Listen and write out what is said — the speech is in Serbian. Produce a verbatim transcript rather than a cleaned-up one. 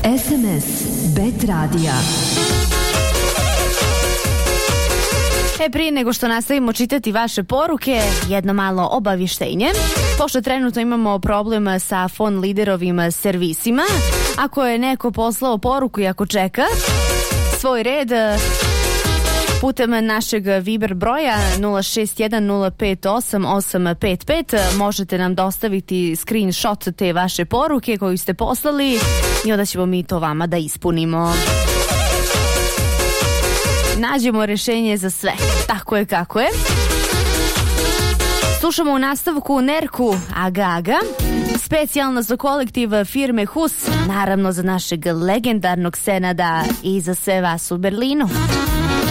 S M S Bet Radija. E, prije nego što nastavimo čitati vaše poruke, jedno malo obavještenje. Pošto trenutno imamo problem sa Phone Leaderovim servisima, ako je neko poslao poruku i ako čeka svoj red putem našeg Viber broja nula šest jedan nula pet osam osam pet pet možete nam dostaviti screenshot te vaše poruke koju ste poslali i onda ćemo mi to vama da ispunimo. Nađemo rješenje za sve. Tako je kako je. Slušamo u nastavku Nerku Aga Aga, specijalno za kolektiv firme Hus, naravno za našeg legendarnog Senada i za sve vas u Berlinu.